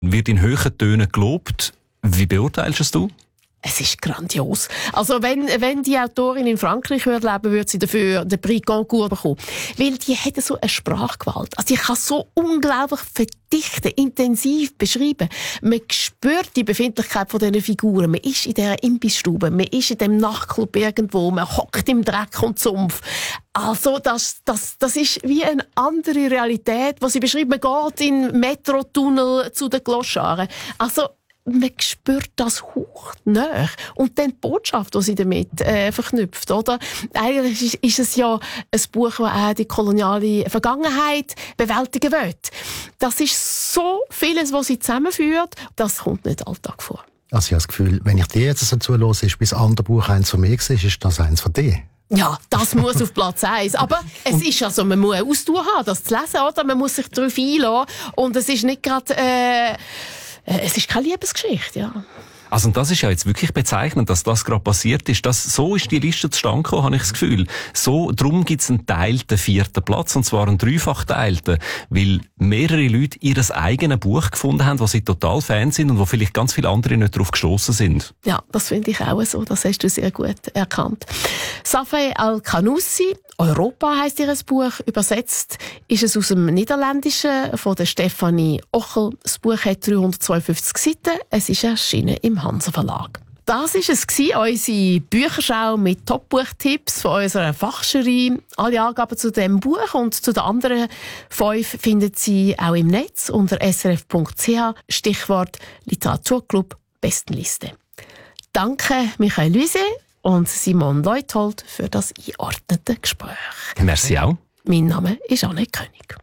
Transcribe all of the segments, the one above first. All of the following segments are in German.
wird in hohen Tönen gelobt. Wie beurteilst du es? Es ist grandios. Also wenn die Autorin in Frankreich leben würde, würde sie dafür den Prix Goncourt bekommen. Weil die hat so eine Sprachgewalt. Also die kann so unglaublich verdichten, intensiv beschreiben. Man spürt die Befindlichkeit von diesen Figuren. Man ist in dieser Imbissstube, man ist in dem Nachtclub irgendwo, man hockt im Dreck und Sumpf. Also das ist wie eine andere Realität, was sie beschreibt. Man geht in Metrotunnel zu den Gloscharen. Also man spürt das hauchnah. Und dann die Botschaft, die sie damit verknüpft, oder? Eigentlich ist es ja ein Buch, das auch die koloniale Vergangenheit bewältigen will. Das ist so vieles, was sie zusammenführt, das kommt nicht Alltag vor. Also ich habe das Gefühl, wenn ich dir jetzt so zuhöre, ist das andere Buch eins von mir gewesen, ist das eins von dir? Ja, das muss auf Platz 1. Aber es ist also, man muss Ausdauer haben, das zu lesen, oder? Man muss sich darauf einlassen. Und es ist nicht gerade, es ist keine Liebesgeschichte, ja. Also, und das ist ja jetzt wirklich bezeichnend, dass das gerade passiert ist. So ist die Liste zustande gekommen, habe ich das Gefühl. Darum gibt es einen teilten 4. Platz, und zwar einen dreifach teilten, weil mehrere Leute ihr eigenes Buch gefunden haben, wo sie total Fans sind und wo vielleicht ganz viele andere nicht darauf gestossen sind. Ja, das finde ich auch so. Das hast du sehr gut erkannt. Safai Al-Kanoussi, Europa heisst ihr Buch. Übersetzt ist es aus dem Niederländischen von der Stefanie Ochel. Das Buch hat 352 Seiten. Es ist erschienen im Hansa Verlag. Das war es, unsere Bücherschau mit Top-Buchtipps von unserer Fachjury. Alle Angaben zu diesem Buch und zu den anderen 5 finden Sie auch im Netz unter srf.ch. Stichwort Literaturclub Bestenliste. Danke Michael Lüse und Simon Leuthold für das einordnete Gespräch. Merci auch. Mein Name ist Anne König.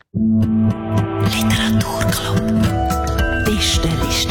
Literaturclub Bestenliste.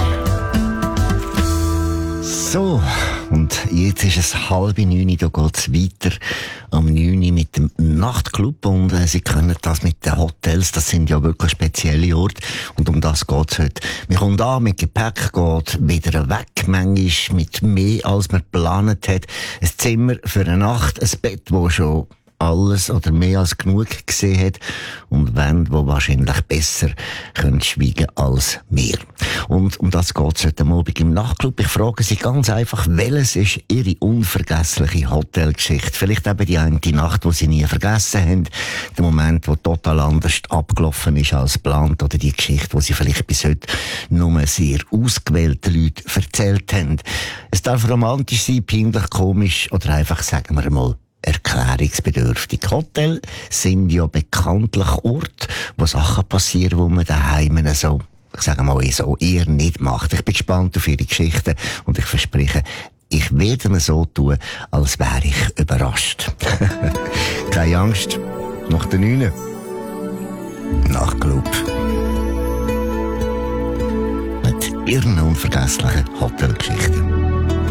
So, und jetzt ist es 8:30, da geht's weiter am 9 mit dem Nachtclub und Sie können das mit den Hotels, das sind ja wirklich spezielle Orte und um das geht's heute. Man kommt an mit Gepäck, geht wieder weg, manchmal mit mehr als man geplant hat. Ein Zimmer für eine Nacht, ein Bett, wo schon alles oder mehr als genug gesehen hat und Wände, die wahrscheinlich besser können schweigen als mehr. Und um das geht es heute Abend im Nachtclub. Ich frage Sie ganz einfach, welches ist Ihre unvergessliche Hotelgeschichte? Vielleicht eben die eine Nacht, die Sie nie vergessen haben, der Moment, wo total anders abgelaufen ist als geplant, oder die Geschichte, die Sie vielleicht bis heute nur sehr ausgewählten Leuten erzählt haben. Es darf romantisch sein, peinlich, komisch oder einfach, sagen wir mal, erklärungsbedürftig. Hotels sind ja bekanntlich Orte, wo Sachen passieren, wo man daheim so, ich sage mal, so eher nicht macht. Ich bin gespannt auf Ihre Geschichten und ich verspreche, ich werde mir so tun, als wäre ich überrascht. Keine Angst. Nach der 9. Nachtclub. Mit Ihren unvergesslichen Hotelgeschichten.